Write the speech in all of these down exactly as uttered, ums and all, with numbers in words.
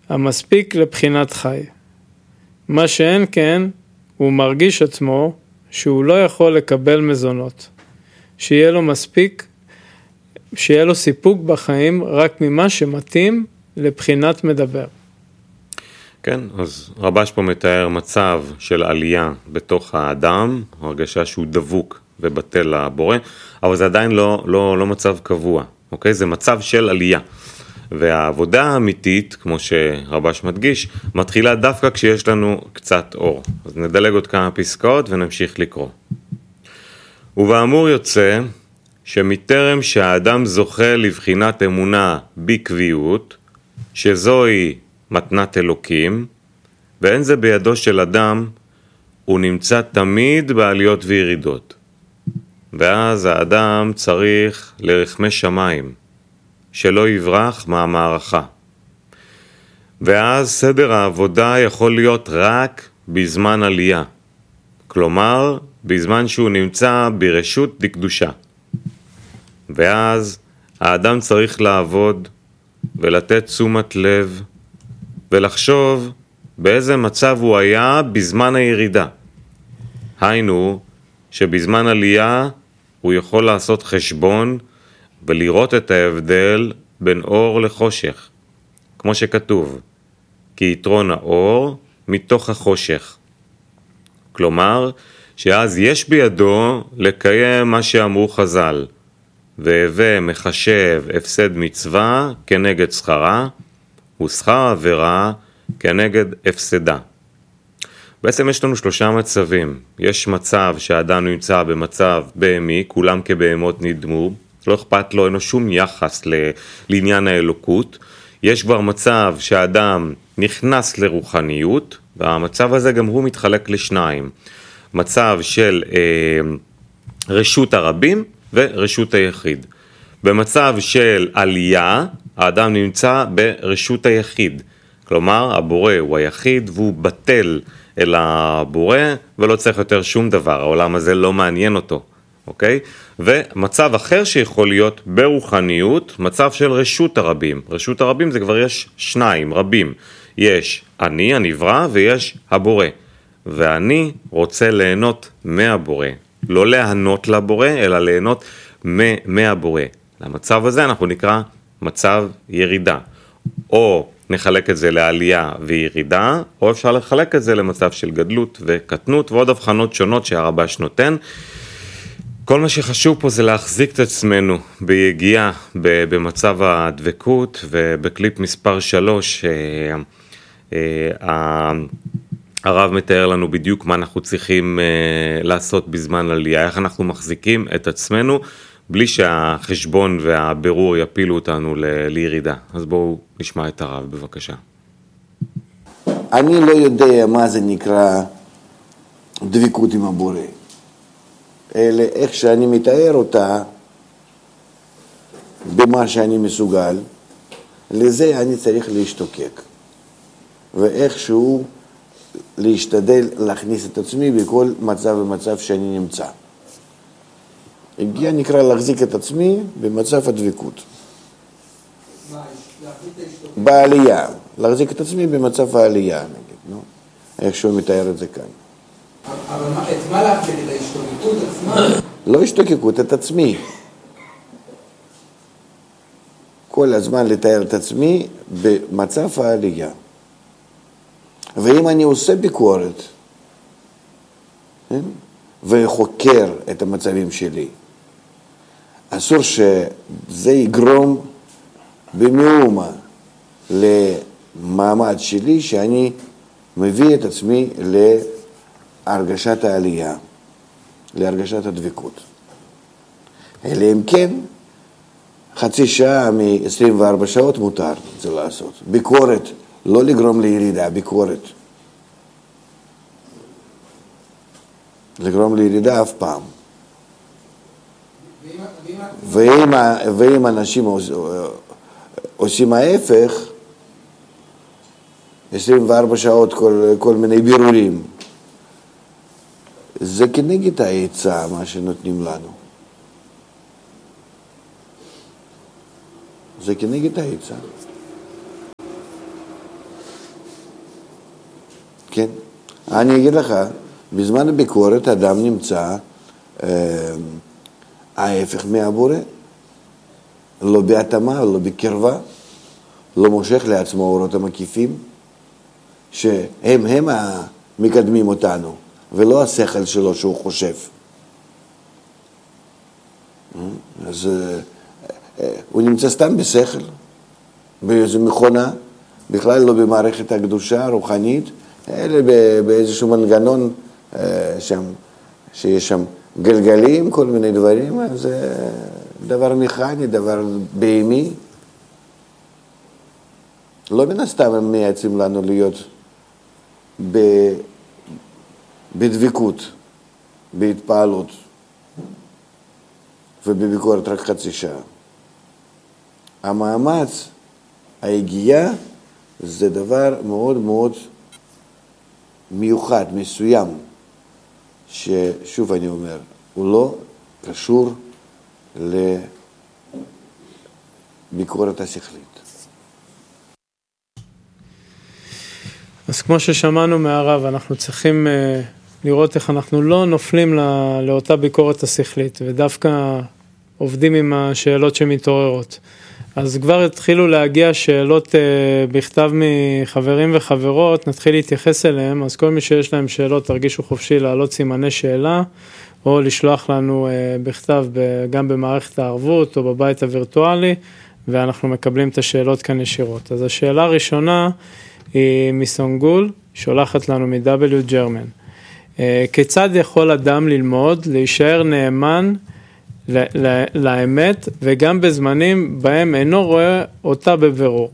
המספיק לבחינת חי. מה שאין כן, הוא מרגיש עצמו שהוא לא יכול לקבל מזונות, שיהיה לו מספיק, שיהיה לו סיפוק בחיים רק ממה שמתאים לבחינת מדבר. כן, אז רבש פה מתאר מצב של עלייה בתוך האדם, הרגשה שהוא דבוק ובטל לבורא, אבל זה עדיין לא, לא, לא מצב קבוע, אוקיי? זה מצב של עלייה. והעבודה האמיתית, כמו שרבש מדגיש, מתחילה דווקא כשיש לנו קצת אור. אז נדלג עוד כמה פסקאות ונמשיך לקרוא. ובאמור יוצא שמטרם שהאדם זוכה לבחינת אמונה בקביעות, שזוהי מתנת אלוקים, ואין זה בידו של אדם, הוא נמצא תמיד בעליות וירידות. ואז האדם צריך לרחמי שמיים, שלא יברח מהמערכה. ואז סדר העבודה יכול להיות רק בזמן עלייה. כלומר, בזמן שהוא נמצא ברשות דקדושה. ואז האדם צריך לעבוד ולתת תשומת לב ולחשוב באיזה מצב הוא היה בזמן הירידה. היינו שבזמן עלייה הוא יכול לעשות חשבון ולראות את ההבדל בין אור לחושך. כמו שכתוב, כי יתרון האור מתוך החושך. כלומר, שאז יש בידו לקיים מה שאמרו חז"ל, והווה מחשב הפסד מצווה כנגד שכרה, ושכר עבירה כנגד הפסדה. בעצם יש לנו שלושה מצבים. יש מצב שהאדם נמצא במצב בהמי, כולם כבהמות נדמו, לא אכפת לו, אין לו שום יחס לעניין האלוקות. יש כבר מצב שהאדם נכנס לרוחניות, והמצב הזה גם הוא מתחלק לשניים. מצב של אה, רשות הרבים ורשות היחיד. במצב של עלייה, האדם נמצא ברשות היחיד. כלומר, הבורא הוא היחיד והוא בטל אל הבורא ולא צריך יותר שום דבר. העולם הזה לא מעניין אותו. אוקיי? ומצב אחר שיכול להיות ברוחניות, מצב של רשות הרבים. רשות הרבים זה כבר יש שניים, רבים. יש אני, הנברא, ויש הבורא. ואני רוצה ליהנות מהבורא. לא להנות לבורא, אלא ליהנות מהבורא. למצב הזה אנחנו נקרא מצב ירידה. או נחלק את זה לעלייה וירידה, או אפשר לחלק את זה למצב של גדלות וקטנות, ועוד הבחנות שונות שהרבש נותן. כל מה שחשוב פה זה להחזיק את עצמנו ביגיעה במצב הדבקות, ובקליפ מספר שלוש הרב מתאר לנו בדיוק מה אנחנו צריכים לעשות בזמן עלייה, איך אנחנו מחזיקים את עצמנו בלי שהחשבון והבירור יפילו אותנו לירידה. אז בואו נשמע את הרב בבקשה. אני לא יודע מה זה נקרא דבקות עם הבורא. אלא איך שאני מתאר אותה במה שאני מסוגל, לזה אני צריך להשתוקק. ואיכשהו להשתדל להכניס את עצמי בכל מצב ומצב שאני נמצא. הגיע נקרא להחזיק את עצמי במצב הדבקות. בעלייה. להחזיק את עצמי במצב העלייה, נגיד, נו? איכשהו מתאר את זה כאן. אבל את מה להחזיק את ההשתוקקות עצמה? לא השתוקקות, את עצמי. כל הזמן לתאר את עצמי במצב העלייה. ואם אני עושה ביקורת, וחוקר את המצבים שלי, אסור שזה יגרום במאומה למעמד שלי שאני מביא את עצמי להרגשת העלייה, להרגשת הדבקות. אלא אם כן, חצי שעה מ-עשרים וארבע שעות מותר זה לעשות. ביקורת, לא לגרום לירידה, ביקורת. לגרום לירידה אף פעם. ואם, ואם אנשים עושים ההפך, עשרים וארבע שעות כל, כל מיני בירורים, זה כנגד העצה, מה שנותנים לנו. זה כנגד העצה. כן. אני אגיד לך, בזמן הביקורת אדם נמצא אה, ההפך מהבורא, לא בהתאמה, לא בקרבה, לא מושך לעצמו אורות המקיפים, שהם הם מקדמים אותנו, ולא השכל שלו שהוא חושב. אז הוא נמצא סתם בשכל, באיזו מכונה, בכלל לא במערכת הקדושה הרוחנית, אלא באיזשהו מנגנון שם, שיש שם גלגלים, כל מיני דברים, אז זה דבר מכני, דבר בהמי. לא מן הסתם הם מייעצים לנו להיות ב... בדבקות, בהתפעלות ובביקורת רק חצי שעה. המאמץ, ההגיעה, זה דבר מאוד מאוד מיוחד, מסוים, ששוב אני אומר, הוא לא קשור לביקורת השכלית. אז כמו ששמענו מהרב, אנחנו צריכים uh, לראות איך אנחנו לא נופלים לא, לאותה ביקורת השכלית, ודווקא עובדים עם השאלות שמתעוררות. אז כבר התחילו להגיע שאלות uh, בכתב מחברים וחברות, נתחיל להתייחס אליהם, אז כל מי שיש להם שאלות תרגישו חופשי להעלות סימני שאלה, או לשלוח לנו uh, בכתב ב, גם במערכת הערבות או בבית הווירטואלי, ואנחנו מקבלים את השאלות כאן ישירות. אז השאלה הראשונה היא מסונגול, שולחת לנו מ-W German. כיצד יכול אדם ללמוד, להישאר נאמן לאמת, וגם בזמנים בהם אינו רואה אותה בבירור?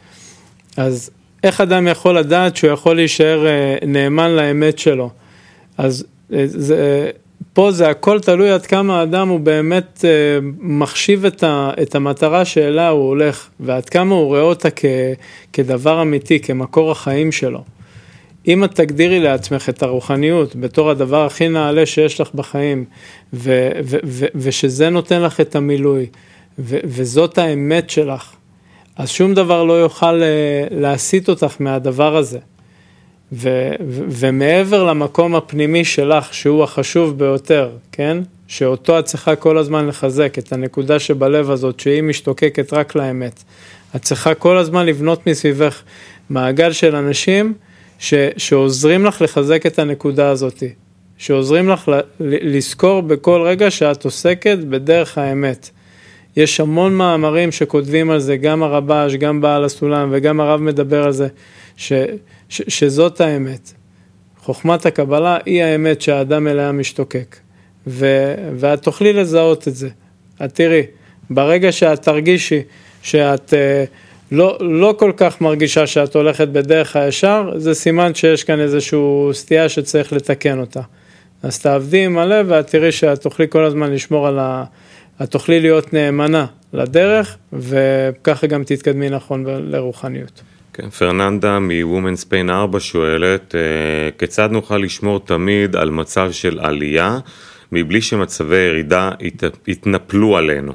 אז איך אדם יכול לדעת שהוא יכול להישאר נאמן לאמת שלו? אז זה, פה זה הכל תלוי עד כמה האדם הוא באמת מחשיב את, ה, את המטרה שאלה הוא הולך, ועד כמה הוא רואה אותה כ, כדבר אמיתי, כמקור החיים שלו. אם את תגדירי לעצמך את הרוחניות בתור הדבר הכי נעלה שיש לך בחיים, ו, ו, ו, ושזה נותן לך את המילוי, ו, וזאת האמת שלך, אז שום דבר לא יוכל להסיט אותך מהדבר הזה. ו- ו- ומעבר למקום הפנימי שלך, שהוא החשוב ביותר, כן? שאותו את צריכה כל הזמן לחזק, את הנקודה שבלב הזאת, שהיא משתוקקת רק לאמת. את צריכה כל הזמן לבנות מסביבך מעגל של אנשים ש- שעוזרים לך לחזק את הנקודה הזאת, שעוזרים לך ל- לזכור בכל רגע שאת עוסקת בדרך האמת. יש המון מאמרים שכותבים על זה, גם הרבש, גם בעל הסולם, וגם הרב מדבר על זה, ש, ש, שזאת האמת. חוכמת הקבלה היא האמת שהאדם אליה משתוקק. ו, ואת תוכלי לזהות את זה. את תראי, ברגע שאת תרגישי שאת אה, לא, לא כל כך מרגישה שאת הולכת בדרך הישר, זה סימן שיש כאן איזשהו סטייה שצריך לתקן אותה. אז תעבדי עם הלב ואת תראי שאת תוכלי כל הזמן לשמור על ה... את תוכלי להיות נאמנה לדרך, וככה גם תתקדמי נכון לרוחניות. כן, פרננדה מ-Women's Pain ארבע שואלת, כיצד נוכל לשמור תמיד על מצב של עלייה, מבלי שמצבי ירידה יתנפלו עלינו?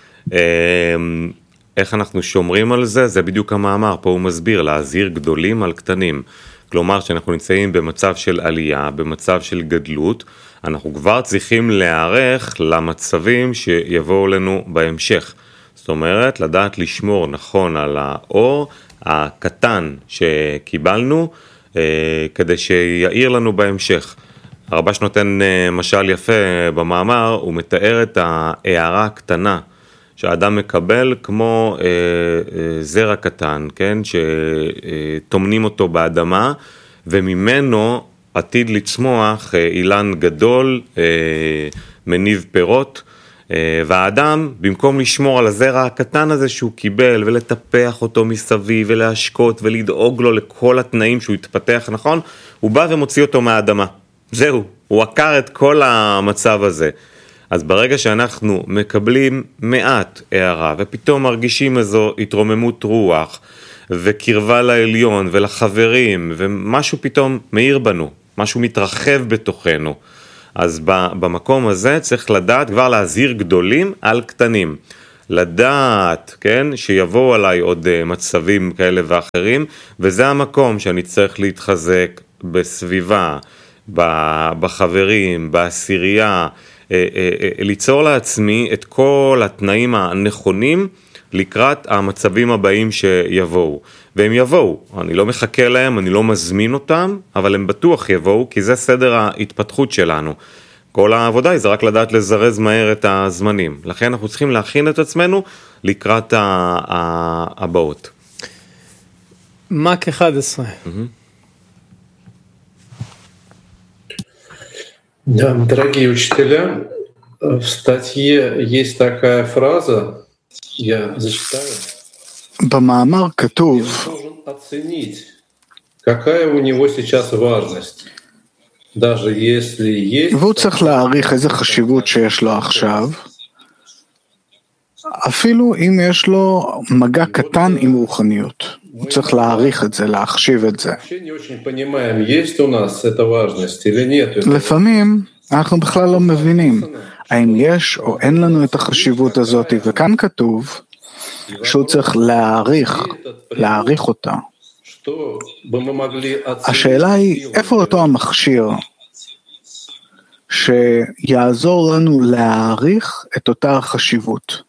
איך אנחנו שומרים על זה? זה בדיוק המאמר, פה הוא מסביר, להזהיר גדולים על קטנים. כלומר, שאנחנו נמצאים במצב של עלייה, במצב של גדלות, אנחנו כבר צריכים להיערך למצבים שיבואו לנו בהמשך. זאת אומרת, לדעת לשמור נכון על האור הקטן שקיבלנו, כדי שיעיר לנו בהמשך. הרבש נותן משל יפה במאמר, הוא מתאר את ההערה הקטנה שהאדם מקבל כמו זרע קטן, כן? שתומנים אותו באדמה, וממנו עתיד לצמוח אילן גדול, מניב פירות, והאדם, במקום לשמור על הזרע הקטן הזה שהוא קיבל, ולטפח אותו מסביב, ולהשקות, ולדאוג לו לכל התנאים שהוא יתפתח נכון, הוא בא ומוציא אותו מהאדמה. זהו, הוא עקר את כל המצב הזה. אז ברגע שאנחנו מקבלים מעט הערה, ופתאום מרגישים איזו התרוממות רוח, וקרבה לעליון ולחברים, ומשהו פתאום מאיר בנו, משהו מתרחב בתוכנו. אז במקום הזה צריך לדעת, כבר להזהיר גדולים על קטנים. לדעת, כן, שיבואו עליי עוד מצבים כאלה ואחרים, וזה המקום שאני צריך להתחזק בסביבה, בחברים, בעשירייה, ליצור לעצמי את כל התנאים הנכונים לקראת המצבים הבאים שיבואו. והם יבואו, אני לא מחכה להם, אני לא מזמין אותם, אבל הם בטוח יבואו, כי זה סדר ההתפתחות שלנו. כל העבודה היא זה רק לדעת לזרז מהר את הזמנים. לכן אנחנו צריכים להכין את עצמנו לקראת הבאות. מק אחד עשרה. Да, дорогие учителя, в статье есть такая фраза, я зачитаю. במאמר כתוב, Он должен оценить, какая у него сейчас важность. Даже если есть... והוא צריך להעריך איזה חשיבות שיש לו עכשיו, אפילו אם יש לו מגע קטן עם רוחניות. הוא צריך להעריך את זה, להחשיב את זה. לפעמים אנחנו בכלל לא מבינים האם יש או אין לנו את החשיבות הזאת, וכאן כתוב שהוא צריך להעריך, להעריך אותה. השאלה היא, איפה אותו המכשיר שיעזור לנו להעריך את אותה החשיבות?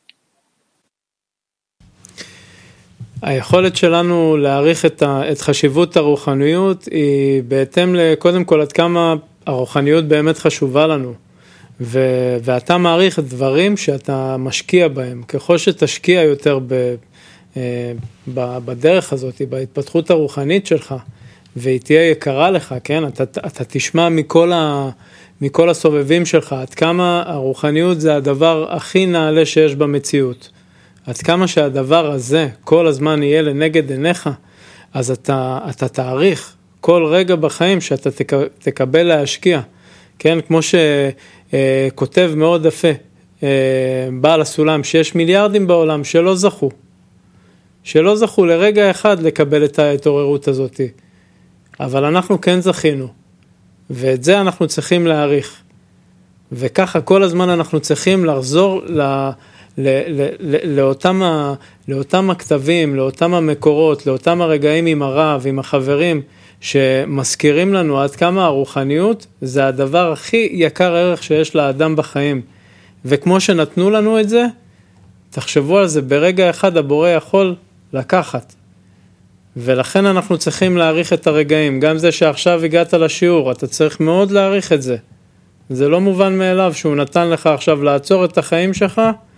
היכולת שלנו להעריך את, ה, את חשיבות הרוחניות היא בהתאם לקודם כל עד כמה הרוחניות באמת חשובה לנו. ו, ואתה מעריך את דברים שאתה משקיע בהם. ככל שתשקיע יותר ב, ב, בדרך הזאת, בהתפתחות הרוחנית שלך, והיא תהיה יקרה לך, כן? אתה, אתה תשמע מכל, ה, מכל הסובבים שלך, עד כמה הרוחניות זה הדבר הכי נעלה שיש במציאות. עד כמה שהדבר הזה כל הזמן יהיה לנגד עיניך, אז אתה, אתה תעריך כל רגע בחיים שאתה תק, תקבל להשקיע. כן? כמו שכותב מאוד יפה, בעל הסולם, שיש מיליארדים בעולם שלא זכו. שלא זכו לרגע אחד לקבל את ההתעוררות הזאת. אבל אנחנו כן זכינו. ואת זה אנחנו צריכים להעריך. וככה כל הזמן אנחנו צריכים לחזור ל... לאותם, לאותם הכתבים, לאותם המקורות, לאותם הרגעים עם הרב, עם החברים, שמזכירים לנו עד כמה הרוחניות זה הדבר הכי יקר ערך שיש לאדם בחיים. וכמו שנתנו לנו את זה, תחשבו על זה, ברגע אחד הבורא יכול לקחת. ולכן אנחנו צריכים להעריך את הרגעים. גם זה שעכשיו הגעת לשיעור, אתה צריך מאוד להעריך את זה. זה לא מובן מאליו שהוא נתן לך עכשיו לעצור את החיים שלך,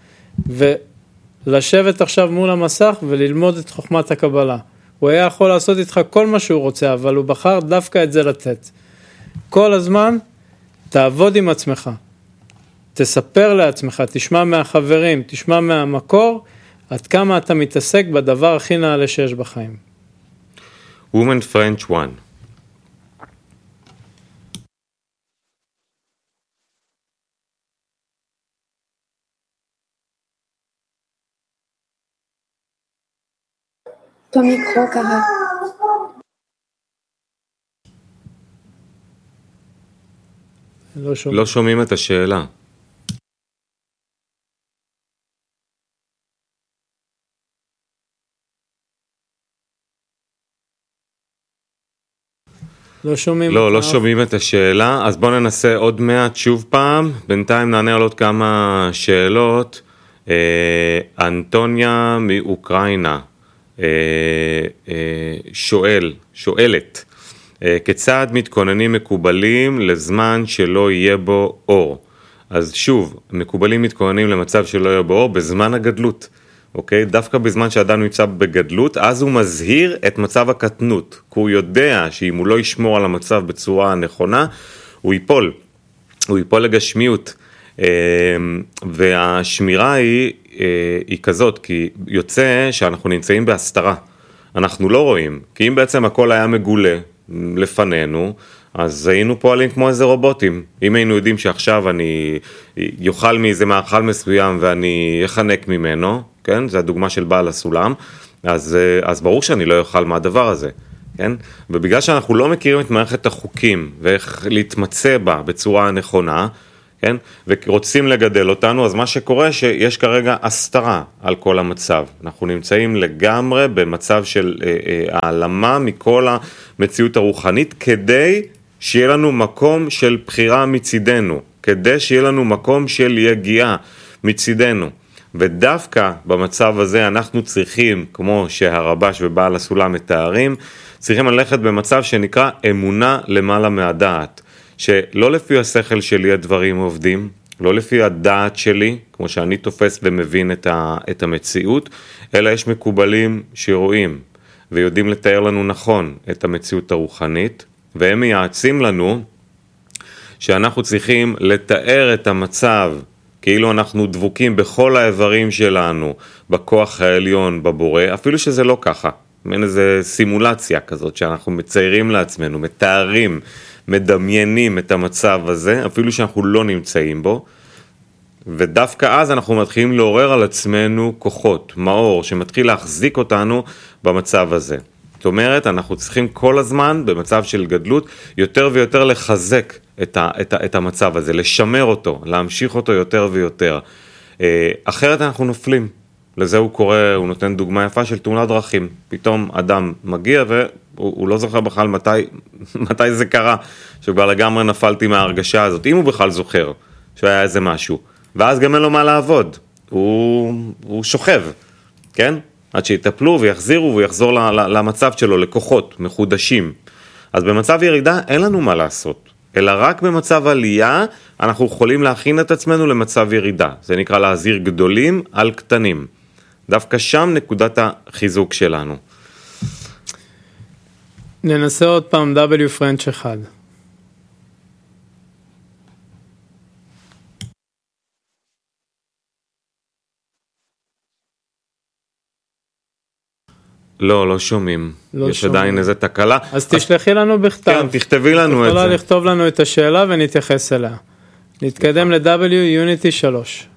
ולשבת עכשיו מול המסך וללמוד את חוכמת הקבלה. הוא היה יכול לעשות איתך כל מה שהוא רוצה, אבל הוא בחר דווקא את זה לתת. כל הזמן תעבוד עם עצמך, תספר לעצמך, תשמע מהחברים, תשמע מהמקור, עד כמה אתה מתעסק בדבר הכי נעלה שיש בחיים. Woman French one. Ton micro, Cara. לא שומעים. לא שומעים את השאלה. לא שומעים. לא, לא שומעים את השאלה, אז בואו ננסה עוד מעט שוב פעם, בינתיים נענה על עוד כמה שאלות. אה, אנטוניה מאוקראינה. שואל, שואלת, כיצד מתכוננים מקובלים לזמן שלא יהיה בו אור? אז שוב, מקובלים מתכוננים למצב שלא יהיה בו אור בזמן הגדלות, אוקיי? דווקא בזמן שאדם נמצא בגדלות, אז הוא מזהיר את מצב הקטנות, כי הוא יודע שאם הוא לא ישמור על המצב בצורה הנכונה, הוא ייפול, הוא ייפול לגשמיות, והשמירה היא, היא כזאת, כי יוצא שאנחנו נמצאים בהסתרה, אנחנו לא רואים, כי אם בעצם הכל היה מגולה לפנינו, אז היינו פועלים כמו איזה רובוטים. אם היינו יודעים שעכשיו אני יאכל מאיזה מאכל מסוים ואני יחנק ממנו, כן? זה הדוגמה של בעל הסולם, אז, אז ברור שאני לא יאכל מהדבר הזה, כן? ובגלל שאנחנו לא מכירים את מערכת החוקים ואיך להתמצא בה בצורה הנכונה, כן? ורוצים לגדל אותנו, אז מה שקורה שיש כרגע הסתרה על כל המצב. אנחנו נמצאים לגמרי במצב של אה, אה, העלמה מכל המציאות הרוחנית, כדי שיהיה לנו מקום של בחירה מצידנו, כדי שיהיה לנו מקום של יגיעה מצידנו. ודווקא במצב הזה אנחנו צריכים, כמו שהרבש ובעל הסולם מתארים, צריכים ללכת במצב שנקרא אמונה למעלה מהדעת. שלא לפי השכל שלי הדברים עובדים, לא לפי הדעת שלי, כמו שאני תופס ומבין את, ה, את המציאות, אלא יש מקובלים שרואים ויודעים לתאר לנו נכון את המציאות הרוחנית, והם מייעצים לנו שאנחנו צריכים לתאר את המצב, כאילו אנחנו דבוקים בכל האיברים שלנו, בכוח העליון, בבורא, אפילו שזה לא ככה. אין איזה סימולציה כזאת שאנחנו מציירים לעצמנו, מתארים, מדמיינים את המצב הזה, אפילו שאנחנו לא נמצאים בו, ודווקא אז אנחנו מתחילים לעורר על עצמנו כוחות, מאור, שמתחיל להחזיק אותנו במצב הזה. זאת אומרת, אנחנו צריכים כל הזמן, במצב של גדלות, יותר ויותר לחזק את, ה, את, ה, את המצב הזה, לשמר אותו, להמשיך אותו יותר ויותר. אחרת אנחנו נופלים. לזה הוא קורא, הוא נותן דוגמה יפה של תאונת דרכים. פתאום אדם מגיע והוא לא זוכר בכלל מתי, מתי זה קרה, שכבר לגמרי נפלתי מההרגשה הזאת, אם הוא בכלל זוכר שהיה איזה משהו. ואז גם אין לו מה לעבוד, הוא, הוא שוכב, כן? עד שיטפלו ויחזירו ויחזור למצב שלו, לכוחות מחודשים. אז במצב ירידה אין לנו מה לעשות, אלא רק במצב עלייה אנחנו יכולים להכין את עצמנו למצב ירידה. זה נקרא להזהיר גדולים על קטנים. דווקא שם נקודת החיזוק שלנו. ננסה עוד פעם W פרנץ' אחד. לא, לא שומעים. לא יש שומעים. עדיין איזה תקלה. אז תשלחי לנו בכתב. כן, תכתבי לנו את זה. יכולה לכתוב לנו את השאלה ונתייחס אליה. נתקדם ל-W Unity שלוש.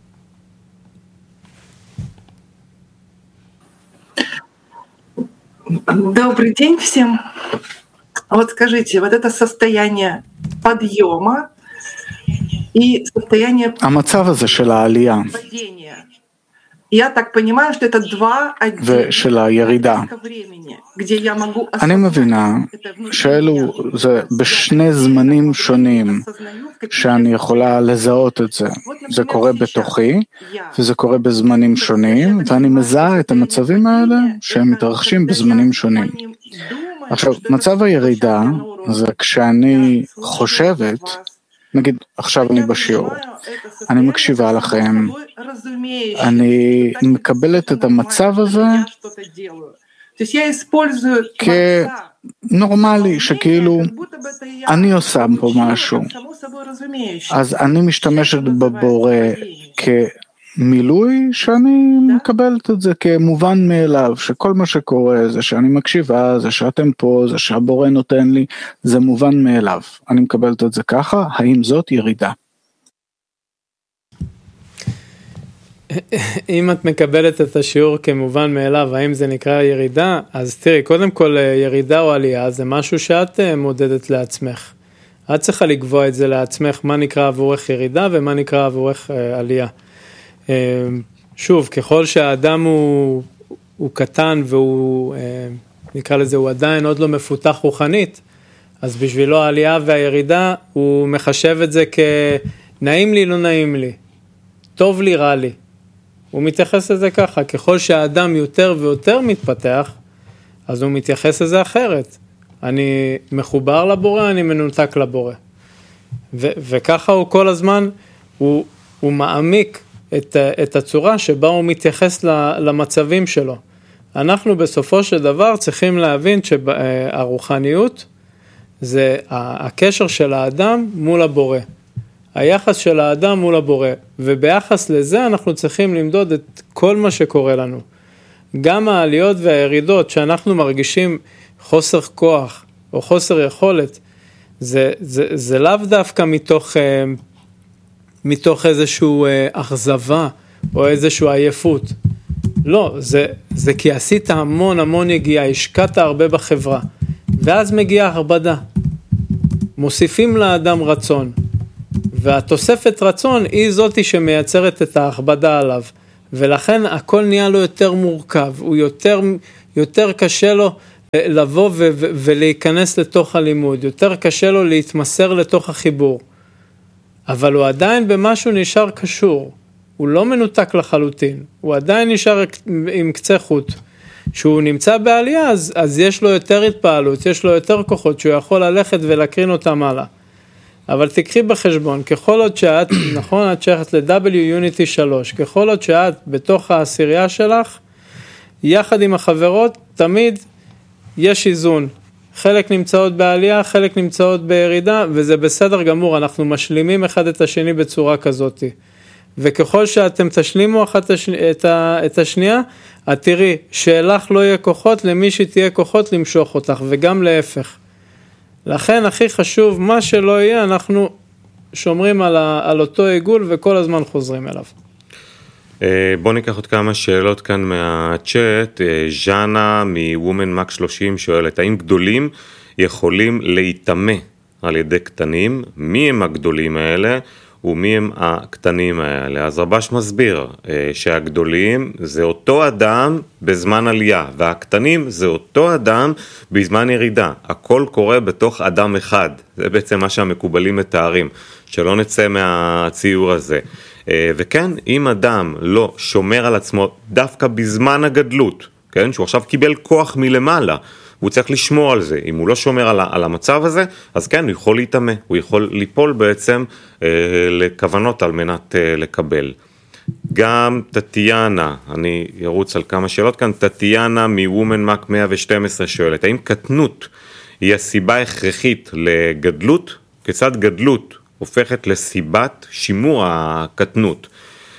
Добрый день всем. Вот скажите, вот это состояние подъема и состояние המצב הזה של העלייה падения. Я так понимаю, что это два ושל הירידה. времени, где я могу אני מבינה שאלו זה בשני זמנים שונים שאני יכולה לזהות את זה. זה קורה בתוכי וזה קורה בזמנים שונים, ואני מזהה את המצבים האלה שהם מתרחשים בזמנים שונים. עכשיו, מצב הירידה זה כשאני חושבת, נגיד עכשיו אני בשיעור, אני מקשיבה לכם, אני מקבלת את המצב הזה כנורמלי, שכאילו אני עושה פה משהו, אז אני משתמשת בבורא כמילוי שאני מקבלת את זה כמובן מאליו, שכל מה שקורה זה שאני מקשיבה, זה שאתם פה, זה שהבורא נותן לי, זה מובן מאליו. אני מקבלת את זה ככה, האם זאת ירידה? אם את מקבלת את השיעור כמובן מאליו, האם זה נקרא ירידה? אז תראי, קודם כל ירידה או עלייה זה משהו שאת מודדת לעצמך. את צריכה לקבוע את זה לעצמך, מה נקרא עבורך ירידה ומה נקרא עבורך עלייה. שוב, ככל שהאדם הוא, הוא קטן והוא, נקרא לזה, הוא עדיין עוד לא מפותח רוחנית, אז בשבילו העלייה והירידה, הוא מחשב את זה כנעים לי, לא נעים לי, טוב לי, רע לי. הוא מתייחס לזה ככה, ככל שהאדם יותר ויותר מתפתח, אז הוא מתייחס לזה אחרת. אני מחובר לבורא, אני מנותק לבורא. ו- וככה הוא כל הזמן, הוא, הוא מעמיק את, את הצורה שבה הוא מתייחס למצבים שלו. אנחנו בסופו של דבר צריכים להבין שהרוחניות זה הקשר של האדם מול הבורא. היחס של האדם מול הבורא, וביחס לזה אנחנו צריכים למדוד את כל מה שקורה לנו. גם העליות והירידות שאנחנו מרגישים חוסר כוח או חוסר יכולת, זה, זה, זה לאו דווקא מתוך, מתוך איזשהו אכזבה או איזשהו עייפות. לא, זה, זה כי עשית המון המון יגיעה, השקעת הרבה בחברה, ואז מגיעה הרבדה. מוסיפים לאדם רצון. והתוספת רצון היא זאתי שמייצרת את ההכבדה עליו, ולכן הכל נהיה לו יותר מורכב, הוא יותר, יותר קשה לו לבוא ו- ו- ולהיכנס לתוך הלימוד, יותר קשה לו להתמסר לתוך החיבור, אבל הוא עדיין במשהו נשאר קשור, הוא לא מנותק לחלוטין, הוא עדיין נשאר עם קצה חוט, שהוא נמצא בעלייה, אז, אז יש לו יותר התפעלות, יש לו יותר כוחות, שהוא יכול ללכת ולקרין אותם הלאה. אבל תקחי בחשבון, ככל עוד שאת, נכון, את שייכת ל-W Unity שלוש, ככל עוד שאת בתוך העשירייה שלך, יחד עם החברות, תמיד יש איזון. חלק נמצאות בעלייה, חלק נמצאות בירידה, וזה בסדר גמור, אנחנו משלימים אחד את השני בצורה כזאת. וככל שאתם תשלימו אחת את, ה, את השנייה, את תראי, שאלך לא יהיה כוחות, למי שתהיה כוחות למשוך אותך, וגם להפך. לכן הכי חשוב, מה שלא יהיה, אנחנו שומרים על, ה, על אותו עיגול, וכל הזמן חוזרים אליו. בוא ניקח עוד כמה שאלות כאן מהצ'אט. ז'אנה מוומן מק שלושים שואלת, האם גדולים יכולים להתאמה על ידי קטנים? מי הם הגדולים האלה ומי הם הקטנים האלה? אז רבש מסביר שהגדולים זה אותו אדם בזמן עלייה, והקטנים זה אותו אדם בזמן ירידה. הכל קורה בתוך אדם אחד. זה בעצם מה שהמקובלים מתארים, שלא נצא מהציור הזה. וכן, אם אדם לא שומר על עצמו דווקא בזמן הגדלות, כן, שהוא עכשיו קיבל כוח מלמעלה, הוא צריך לשמור על זה. אם הוא לא שומר על, על המצב הזה, אז כן, הוא יכול להתאמה, הוא יכול ליפול בעצם אה, לכוונות על מנת אה, לקבל. גם טטיאנה, אני ירוץ על כמה שאלות כאן, טטיאנה מוומן מק מאה ושתים עשרה שואלת, האם קטנות היא הסיבה הכרחית לגדלות? כיצד גדלות הופכת לסיבת שימור הקטנות?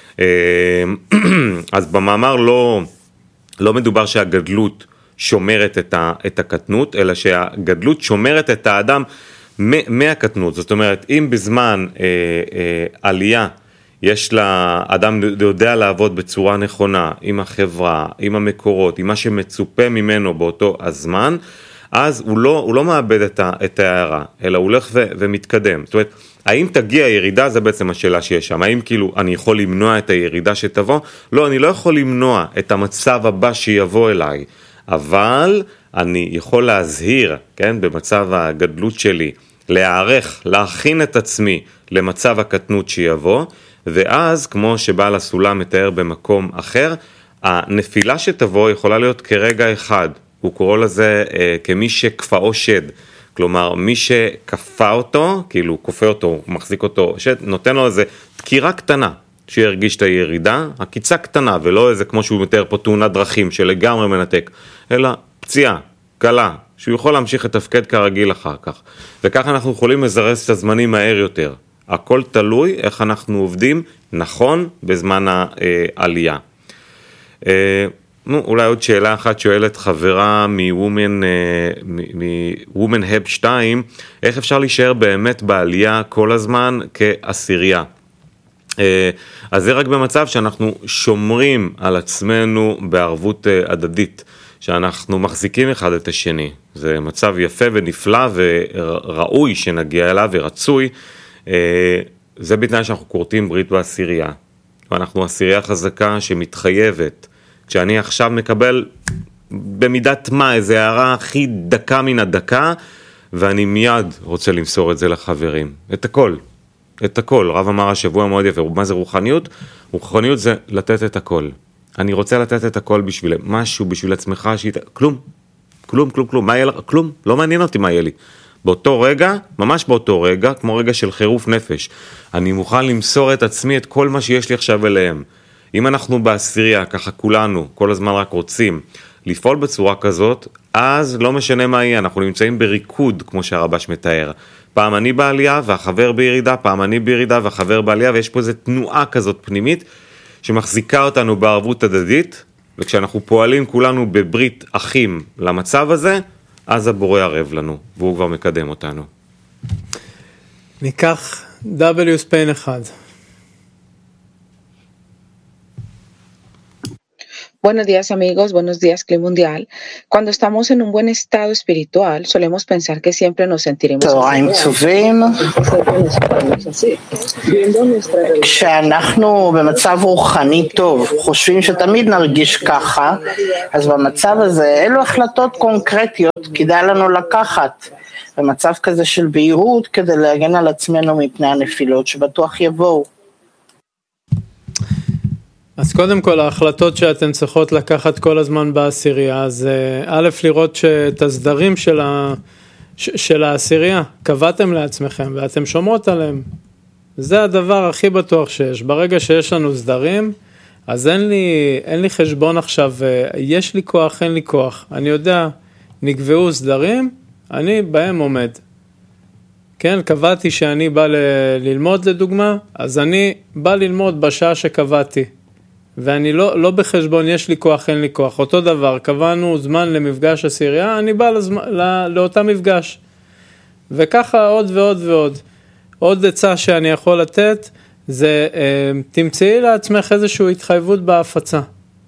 אז במאמר לא, לא מדובר שהגדלות שומרת את, ה, את הקטנות, אלא שהגדלות שומרת את האדם מהקטנות. זאת אומרת, אם בזמן אה, אה, עלייה יש לאדם יודע לעבוד בצורה נכונה, עם החברה, עם המקורות, עם מה שמצופה ממנו באותו הזמן, אז הוא לא, הוא לא מאבד את, ה, את ההערה, אלא הוא הולך ו, ומתקדם. זאת אומרת, האם תגיע הירידה? זה בעצם השאלה שיש שם. האם כאילו אני יכול למנוע את הירידה שתבוא? לא, אני לא יכול למנוע את המצב הבא שיבוא אליי, אבל אני יכול להזהיר, כן, במצב הגדלות שלי, להערך, להכין את עצמי למצב הקטנות שיבוא, ואז, כמו שבעל הסולם מתאר במקום אחר, הנפילה שתבוא יכולה להיות כרגע אחד. הוא קורא לזה אה, כמי שכפאו שד. כלומר, מי שכפה אותו, כאילו כופה אותו, הוא מחזיק אותו, שד, נותן לו איזה דקירה קטנה, שירגיש את הירידה, הקיצה קטנה, ולא איזה כמו שהוא מתאר פה תאונת דרכים, שלגמרי מנתק, אלא פציעה, קלה, שהוא יכול להמשיך לתפקד כרגיל אחר כך. וכך אנחנו יכולים לזרז את הזמנים מהר יותר. הכל תלוי איך אנחנו עובדים נכון בזמן העלייה. נו, אולי עוד שאלה אחת שואלת חברה מוומן, מוומן הב שתיים, איך אפשר להישאר באמת בעלייה כל הזמן כעשירייה? אז זה רק במצב שאנחנו שומרים על עצמנו בערבות הדדית, שאנחנו מחזיקים אחד את השני. זה מצב יפה ונפלא וראוי שנגיע אליו ורצוי. זה בתנאי שאנחנו קוראים ברית בעשירייה. ואנחנו עשירייה חזקה שמתחייבת. כשאני עכשיו מקבל במידת מה איזו הערה הכי דקה מן הדקה, ואני מיד רוצה למסור את זה לחברים. את הכל. את הכל. רב אמר השבוע מאוד יפה. מה זה רוחניות? רוחניות זה לתת את הכל. אני רוצה לתת את הכל בשביל משהו, בשביל עצמך, שית... כלום. כלום, כלום, כלום. מה יהיה לך? כלום. לא מעניין אותי מה יהיה לי. באותו רגע, ממש באותו רגע, כמו רגע של חירוף נפש, אני מוכן למסור את עצמי, את כל מה שיש לי עכשיו אליהם. אם אנחנו בעשירייה, ככה כולנו, כל הזמן רק רוצים לפעול בצורה כזאת, אז לא משנה מה יהיה, אנחנו נמצאים בריקוד, כמו שהרבש מתאר. פעם אני בעלייה והחבר בירידה, פעם אני בירידה והחבר בעלייה, ויש פה איזו תנועה כזאת פנימית, שמחזיקה אותנו בערבות הדדית, וכשאנחנו פועלים כולנו בברית אחים למצב הזה, אז הבורא ערב לנו, והוא כבר מקדם אותנו. ניקח W ספיין אחד. Buenos días amigos, buenos días Club Mundial. Cuando estamos en un buen estado espiritual, solemos pensar que siempre nos sentiremos צהריים טובים. כשאנחנו במצב רוחני טוב, חושבים שתמיד נרגיש ככה, אז במצב הזה אלו החלטות קונקרטיות כדאי לנו לקחת. במצב כזה של בהירות כדי להגן על עצמנו מפני הנפילות שבטוח יבואו. אז קודם כל ההחלטות שאתן צריכות לקחת כל הזמן בעשירייה, אז א' לראות שאת הסדרים של, ה, של העשירייה קבעתם לעצמכם ואתם שומרות עליהם. זה הדבר הכי בטוח שיש. ברגע שיש לנו סדרים, אז אין לי, אין לי חשבון עכשיו, יש לי כוח, אין לי כוח. אני יודע, נקבעו סדרים, אני בהם עומד. כן, קבעתי שאני בא ל- ללמוד לדוגמה, אז אני בא ללמוד בשעה שקבעתי. ואני לא, לא בחשבון, יש לי כוח, אין לי כוח. אותו דבר, קבענו זמן למפגש עשירייה, אני בא לזמן, לא, לאותה מפגש. וככה עוד ועוד ועוד. עוד עצה שאני יכול לתת, זה תמצאי לעצמך איזושהי התחייבות בהפצה.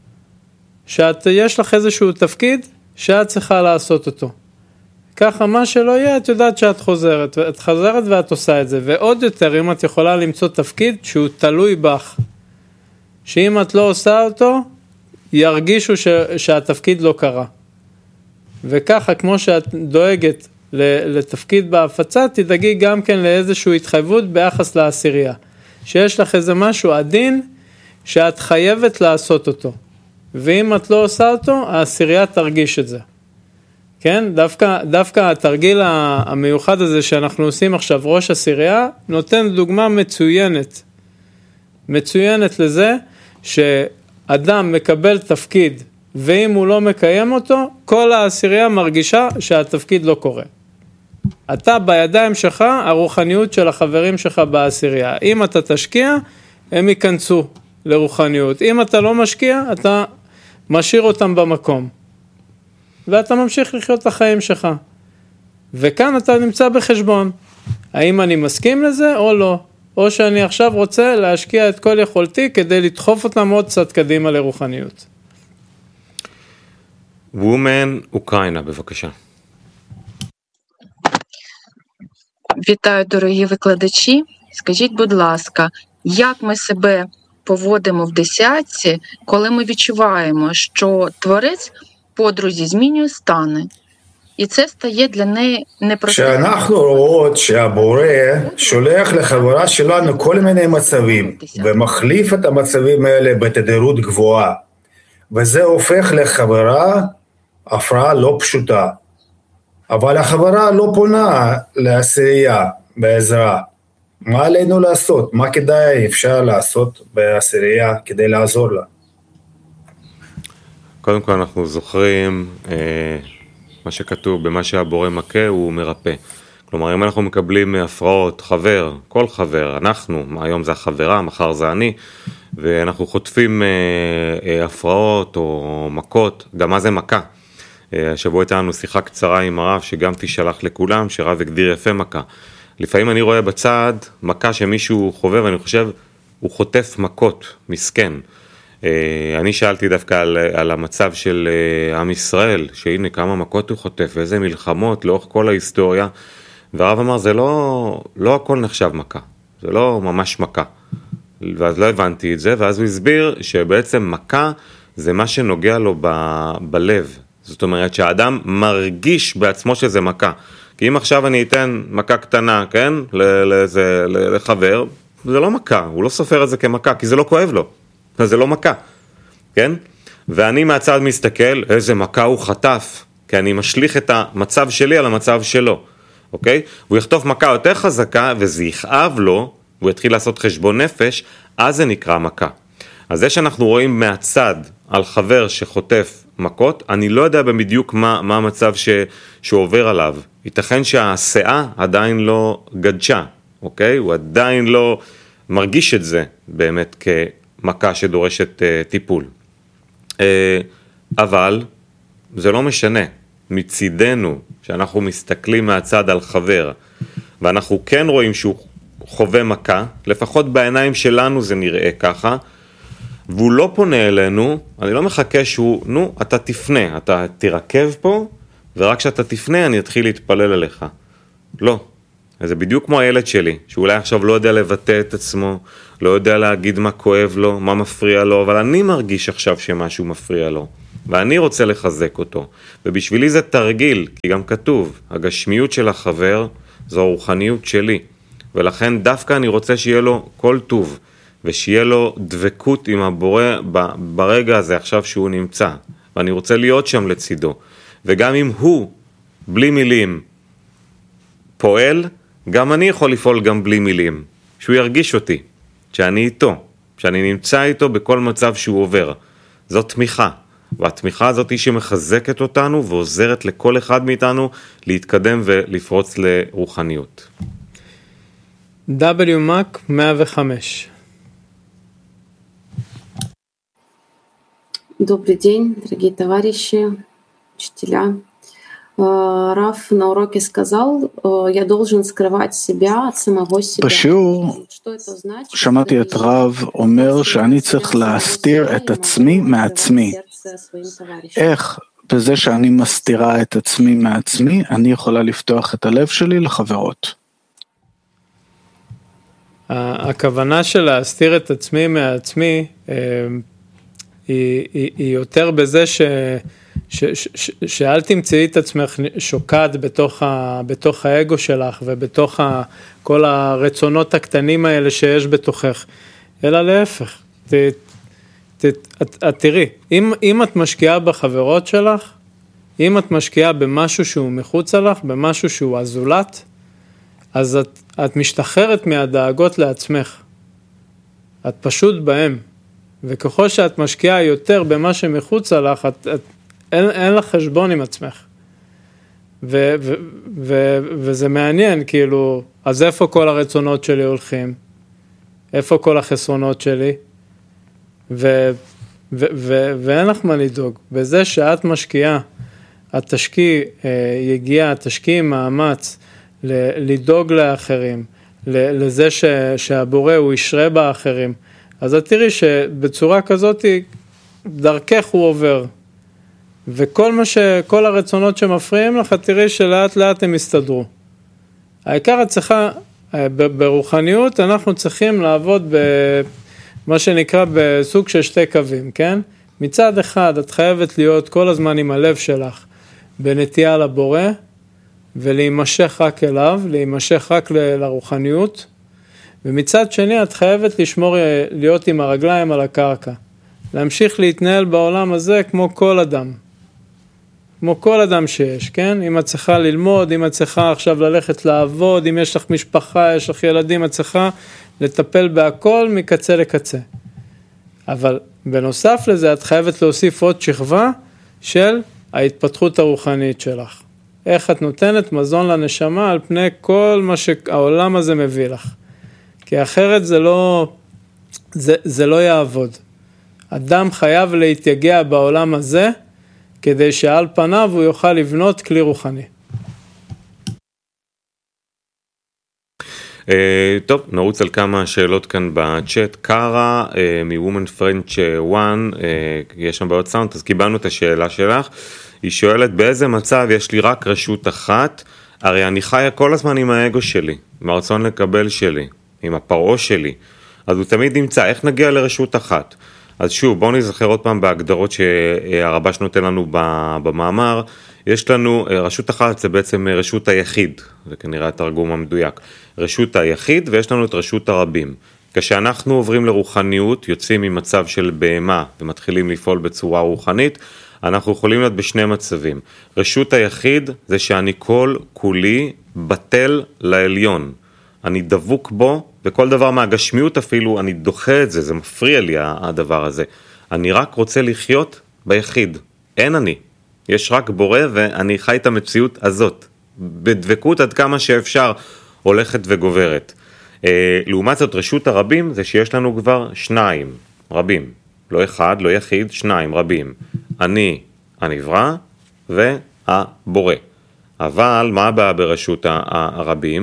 שאת, יש לך איזשהו תפקיד שאת צריכה לעשות אותו. ככה מה שלא יהיה, את יודעת שאת חוזרת, את חוזרת ואת עושה את זה. ועוד יותר, אם את יכולה למצוא תפקיד שהוא תלוי בך. שאם את לא עושה אותו, ירגישו ש, שהתפקיד לא קרה. וככה, כמו שאת דואגת לתפקיד בהפצה, תדאגי גם כן לאיזושהי התחייבות ביחס לעשירייה. שיש לך איזה משהו עדין, שאת חייבת לעשות אותו. ואם את לא עושה אותו, העשירייה תרגיש את זה. כן? דווקא, דווקא התרגיל המיוחד הזה שאנחנו עושים עכשיו, ראש עשירייה, נותן דוגמה מצוינת. מצוינת לזה, שאדם מקבל תפקיד, ואם הוא לא מקיים אותו, כל העשירייה מרגישה שהתפקיד לא קורה. אתה בידיים שלך, הרוחניות של החברים שלך בעשירייה. אם אתה תשקיע, הם ייכנסו לרוחניות. אם אתה לא משקיע, אתה משאיר אותם במקום. ואתה ממשיך לחיות את החיים שלך. וכאן אתה נמצא בחשבון. האם אני מסכים לזה או לא? או שאני עכשיו רוצה להשקיע את כל יכולתי כדי לדחוף אותם עוד קצת קדימה לרוחניות. וומן אוקראינה, בבקשה. Вітаю, дорогі викладачі. Скажіть, будь ласка, як ми себе поводимо в десятці, коли ми відчуваємо, що Творець подрузі змінює стани? І це стає для неї непростим. כשאנחנו רואות שהבורא שולח לחברה שלנו כל מיני מצבים, ומחליף את המצבים האלה בתדירות גבוהה, וזה הופך לחברה הפרעה לא פשוטה. אבל החברה לא פונה לעשירייה בעזרה. מה עלינו לעשות? מה כדאי אפשר לעשות בעשירייה כדי לעזור לה? קודם כל אנחנו זוכרים... אה... מה שכתוב, במה שהבורא מכה הוא מרפא. כלומר, אם אנחנו מקבלים הפרעות, חבר, כל חבר, אנחנו, היום זה החברה, מחר זה אני, ואנחנו חוטפים אה, אה, הפרעות או מכות, גם מה זה מכה. אה, השבוע הייתה לנו שיחה קצרה עם הרב, שגם תשלח לכולם, שרב הגדיר יפה מכה. לפעמים אני רואה בצד מכה שמישהו חווה, ואני חושב, הוא חוטף מכות, מסכן. אני שאלתי דווקא על, על המצב של עם ישראל, שהנה כמה מכות הוא חוטף, ואיזה מלחמות לאורך כל ההיסטוריה, והרב אמר, זה לא, לא הכל נחשב מכה, זה לא ממש מכה, ואז לא הבנתי את זה, ואז הוא הסביר שבעצם מכה זה מה שנוגע לו ב, בלב, זאת אומרת שהאדם מרגיש בעצמו שזה מכה, כי אם עכשיו אני אתן מכה קטנה, כן, לזה, לחבר, זה לא מכה, הוא לא סופר את זה כמכה, כי זה לא כואב לו. זה לא מכה, כן? ואני מהצד מסתכל, איזה מכה הוא חטף, כי אני משליך את המצב שלי על המצב שלו, אוקיי? הוא יחטוף מכה יותר חזקה, וזה יכאב לו, הוא יתחיל לעשות חשבון נפש, אז זה נקרא מכה. אז זה שאנחנו רואים מהצד על חבר שחוטף מכות, אני לא יודע בדיוק מה, מה המצב ש, שהוא עובר עליו. ייתכן שהשאה עדיין לא גדשה, אוקיי? הוא עדיין לא מרגיש את זה באמת כ... מכה שדורשת uh, טיפול. Uh, אבל זה לא משנה, מצידנו שאנחנו מסתכלים מהצד על חבר, ואנחנו כן רואים שהוא חווה מכה, לפחות בעיניים שלנו זה נראה ככה, והוא לא פונה אלינו, אני לא מחכה שהוא, נו, אתה תפנה, אתה תירקב פה, ורק כשאתה תפנה אני אתחיל להתפלל עליך. לא. זה בדיוק כמו הילד שלי, שאולי עכשיו לא יודע לבטא את עצמו, לא יודע להגיד מה כואב לו, מה מפריע לו, אבל אני מרגיש עכשיו שמשהו מפריע לו, ואני רוצה לחזק אותו. ובשבילי זה תרגיל, כי גם כתוב, הגשמיות של החבר זו הרוחניות שלי, ולכן דווקא אני רוצה שיהיה לו כל טוב, ושיהיה לו דבקות עם הבורא ברגע הזה עכשיו שהוא נמצא, ואני רוצה להיות שם לצידו. וגם אם הוא, בלי מילים, פועל, גם אני יכול לפעול גם בלי מילים, שהוא ירגיש אותי, שאני איתו, שאני נמצא איתו בכל מצב שהוא עובר. זאת תמיכה, והתמיכה הזאת היא שמחזקת אותנו ועוזרת לכל אחד מאיתנו להתקדם ולפרוץ לרוחניות. דאבליו מק מאה וחמש. Добрый день, дорогие товарищи, учителя. Раф на уроке сказал, я должен скрывать себя от самого себя. בשיעור שמעתי את רב אומר שאני צריך להסתיר את עצמי מעצמי. איך בזה שאני מסתירה את עצמי מעצמי, אני יכולה לפתוח את הלב שלי לחברות? הכוונה של להסתיר את עצמי מעצמי היא, היא, היא יותר בזה ש... ש, ש, ש, שאל תמצאי את עצמך שוקעת בתוך, ה, בתוך האגו שלך ובתוך ה, כל הרצונות הקטנים האלה שיש בתוכך, אלא להפך. ת, ת, את, את תראי, אם, אם את משקיעה בחברות שלך, אם את משקיעה במשהו שהוא מחוץ לך, במשהו שהוא הזולת, אז את, את משתחררת מהדאגות לעצמך. את פשוט בהם. וככל שאת משקיעה יותר במה שמחוץ לך, את, את אין, אין לך חשבון עם עצמך. ו, ו, ו, וזה מעניין, כאילו, אז איפה כל הרצונות שלי הולכים? איפה כל החסרונות שלי? ו, ו, ו, ואין לך מה לדאוג. בזה שאת משקיעה, את תשקיע יגיע, תשקיע מאמץ ל, לדאוג לאחרים, ל, לזה ש, שהבורא הוא ישרה באחרים. אז את תראי שבצורה כזאת דרכך הוא עובר. וכל מה ש... כל הרצונות שמפריעים לך, תראי שלאט לאט הם יסתדרו. העיקר את צריכה, ברוחניות, אנחנו צריכים לעבוד במה שנקרא בסוג של שתי קווים, כן? מצד אחד, את חייבת להיות כל הזמן עם הלב שלך, בנטייה לבורא, ולהימשך רק אליו, להימשך רק ל... לרוחניות, ומצד שני, את חייבת לשמור, להיות עם הרגליים על הקרקע. להמשיך להתנהל בעולם הזה כמו כל אדם. כמו כל אדם שיש, כן? אם את צריכה ללמוד, אם את צריכה עכשיו ללכת לעבוד, אם יש לך משפחה, יש לך ילדים, את צריכה לטפל בהכל מקצה לקצה. אבל בנוסף לזה, את חייבת להוסיף עוד שכבה של ההתפתחות הרוחנית שלך. איך את נותנת מזון לנשמה על פני כל מה שהעולם הזה מביא לך. כי אחרת זה לא, זה, זה לא יעבוד. אדם חייב להתייגע בעולם הזה, כדי שעל פניו הוא יוכל לבנות כלי רוחני. טוב, נרוץ על כמה שאלות כאן בצ'אט. קארה מ-Woman French one, יש שם בעיות סאונד, אז קיבלנו את השאלה שלך. היא שואלת, באיזה מצב יש לי רק רשות אחת? הרי אני חיה כל הזמן עם האגו שלי, עם הרצון לקבל שלי, עם הפרעה שלי. אז הוא תמיד נמצא, איך נגיע לרשות אחת? אז שוב, בואו נזכר עוד פעם בהגדרות שהרבש נותן לנו במאמר. יש לנו, רשות אחת זה בעצם רשות היחיד, זה כנראה התרגום המדויק. רשות היחיד ויש לנו את רשות הרבים. כשאנחנו עוברים לרוחניות, יוצאים ממצב של בהמה ומתחילים לפעול בצורה רוחנית, אנחנו יכולים להיות בשני מצבים. רשות היחיד זה שאני כל כולי בטל לעליון. אני דבוק בו, וכל דבר מהגשמיות אפילו, אני דוחה את זה, זה מפריע לי הדבר הזה. אני רק רוצה לחיות ביחיד. אין אני. יש רק בורא ואני חי את המציאות הזאת. בדבקות עד כמה שאפשר הולכת וגוברת. לעומת זאת, רשות הרבים זה שיש לנו כבר שניים, רבים. לא אחד, לא יחיד, שניים, רבים. אני, הנברא והבורא. אבל מה הבא ברשות הרבים?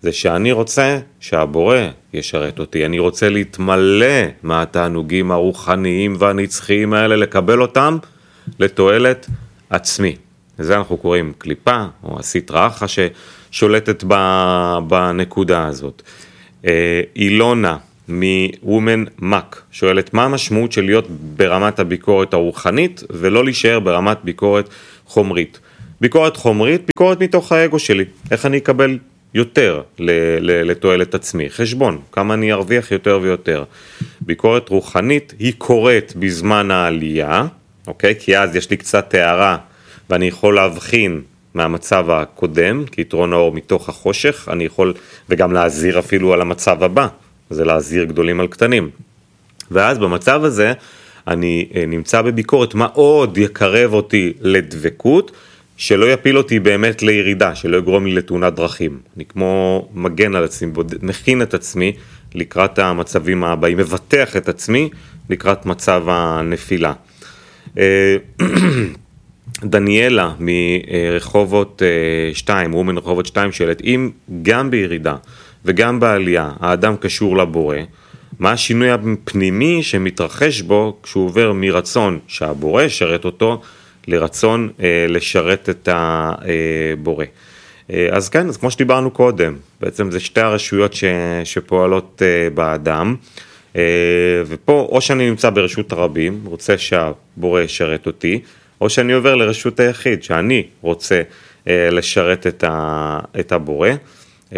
זה שאני רוצה שהבורא ישרת אותי, אני רוצה להתמלא מהתענוגים הרוחניים והנצחיים האלה, לקבל אותם לתועלת עצמי. לזה אנחנו קוראים קליפה, או הסטרא אחרא ששולטת בנקודה הזאת. אילונה מוומן מק שואלת, מה המשמעות של להיות ברמת הביקורת הרוחנית ולא להישאר ברמת ביקורת חומרית? ביקורת חומרית, ביקורת מתוך האגו שלי, איך אני אקבל יותר לתועלת עצמי, חשבון, כמה אני ארוויח יותר ויותר. ביקורת רוחנית היא קורית בזמן העלייה, אוקיי? כי אז יש לי קצת הערה ואני יכול להבחין מהמצב הקודם, כי יתרון האור מתוך החושך, אני יכול וגם להזהיר אפילו על המצב הבא, זה להזהיר גדולים על קטנים. ואז במצב הזה אני נמצא בביקורת, מה עוד יקרב אותי לדבקות, שלא יפיל אותי באמת לירידה, שלא יגרום לי לתאונת דרכים. אני כמו מגן על עצמי, מכין את עצמי לקראת המצבים הבאים, מבטח את עצמי לקראת מצב הנפילה. דניאלה מרחובות שתיים, רומן רחובות שתיים שואלת, אם גם בירידה וגם בעלייה האדם קשור לבורא, מה השינוי הפנימי שמתרחש בו כשהוא עובר מרצון שהבורא שרת אותו לרצון אה, לשרת את הבורא. אה, אז כן, אז כמו שדיברנו קודם, בעצם זה שתי הרשויות ש, שפועלות אה, באדם, אה, ופה או שאני נמצא ברשות הרבים, רוצה שהבורא ישרת אותי, או שאני עובר לרשות היחיד, שאני רוצה אה, לשרת את, ה, את הבורא, אה,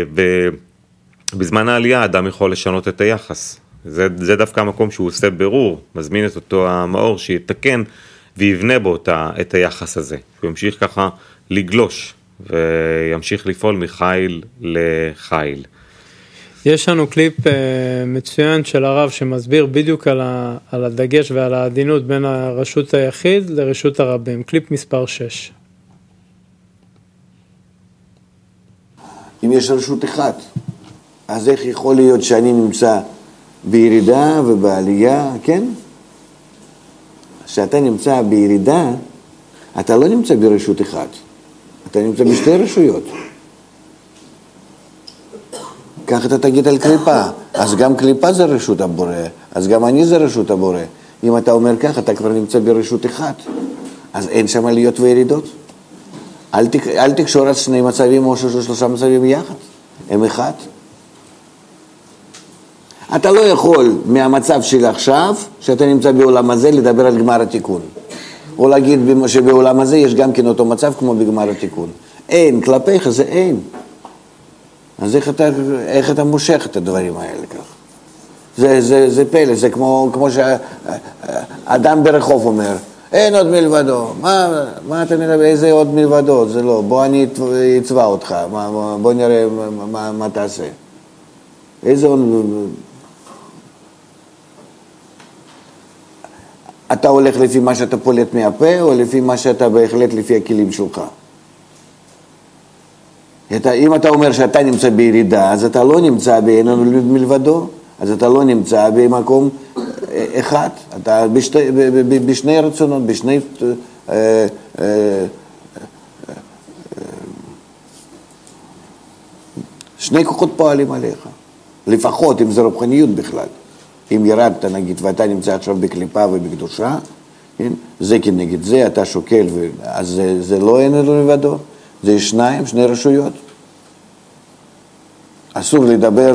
ובזמן העלייה האדם יכול לשנות את היחס. זה, זה דווקא המקום שהוא עושה ברור, מזמין את אותו המאור שיתקן, ויבנה בו את היחס הזה, הוא ימשיך ככה לגלוש, וימשיך לפעול מחיל לחיל. יש לנו קליפ מצוין של הרב שמסביר בדיוק על, ה, על הדגש ועל העדינות בין הרשות היחיד לרשות הרבים, קליפ מספר שש. אם יש רשות אחת, אז איך יכול להיות שאני נמצא בירידה ובעלייה, כן? כשאתה נמצא בירידה, אתה לא נמצא ברשות אחת, אתה נמצא בשתי רשויות. כך אתה תגיד על קליפה, אז גם קליפה זה רשות הבורא, אז גם אני זה רשות הבורא. אם אתה אומר כך, אתה כבר נמצא ברשות אחת, אז אין שם עליות וירידות. אל, תק, אל תקשור על שני מצבים או שלושה מצבים יחד, הם אחד. אתה לא יכול מהמצב של עכשיו, שאתה נמצא בעולם הזה, לדבר על גמר התיקון. או להגיד שבעולם הזה יש גם כן אותו מצב כמו בגמר התיקון. אין, כלפיך זה אין. אז איך אתה, איך אתה מושך את הדברים האלה כך? זה, זה, זה פלא, זה כמו, כמו שאדם ברחוב אומר, אין עוד מלבדו. מה, מה אתה מדבר, איזה עוד מלבדו? זה לא, בוא אני אצבע אותך, מה, בוא נראה מה, מה, מה תעשה. איזה עוד... אתה הולך לפי מה שאתה פולט מהפה, או לפי מה שאתה בהחלט לפי הכלים שלך. אתה, אם אתה אומר שאתה נמצא בירידה, אז אתה לא נמצא באין עוד מלבדו, אז אתה לא נמצא במקום אחד, אתה בשתי, בשני רצונות, בשני... אה, אה, שני כוחות פועלים עליך, לפחות אם זה רוחניות בכלל. אם ירדת נגיד ואתה נמצא עכשיו בקליפה ובקדושה, כן? זה כנגד זה, אתה שוקל, ו... אז זה, זה לא אין אלו לבדו, זה שניים, שני רשויות. אסור לדבר,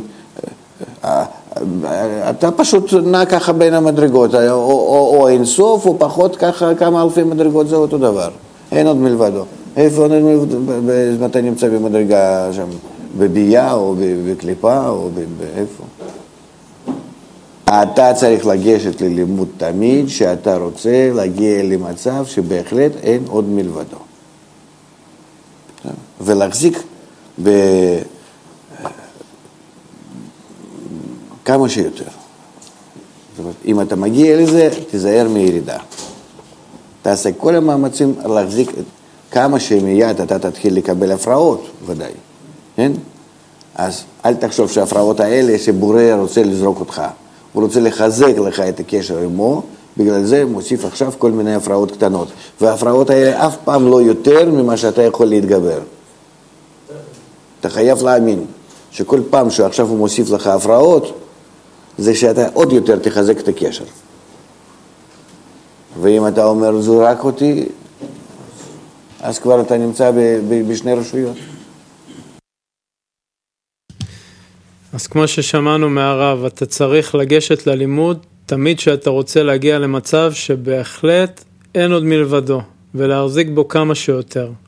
אתה פשוט נע ככה בין המדרגות, או, או, או אין סוף, או פחות ככה כמה אלפי מדרגות, זה אותו דבר. אין עוד מלבדו. איפה עוד מלבדו? אתה נמצא במדרגה שם, בבייה, או בקליפה, או באיפה? אתה צריך לגשת ללימוד תמיד שאתה רוצה להגיע למצב שבהחלט אין עוד מלבדו. ולהחזיק ב... כמה שיותר. זאת אומרת, אם אתה מגיע לזה, תיזהר מירידה. תעשה כל המאמצים להחזיק כמה שמיד אתה תתחיל לקבל הפרעות, ודאי. כן? אז אל תחשוב שההפרעות האלה שבורא רוצה לזרוק אותך. הוא רוצה לחזק לך את הקשר עמו, בגלל זה מוסיף עכשיו כל מיני הפרעות קטנות. וההפרעות האלה אף פעם לא יותר ממה שאתה יכול להתגבר. אתה חייב להאמין שכל פעם שעכשיו הוא מוסיף לך הפרעות, זה שאתה עוד יותר תחזק את הקשר. ואם אתה אומר זורק אותי, אז כבר אתה נמצא ב- ב- בשני רשויות. אז כמו ששמענו מהרב, אתה צריך לגשת ללימוד תמיד שאתה רוצה להגיע למצב שבהחלט אין עוד מלבדו, ולהחזיק בו כמה שיותר.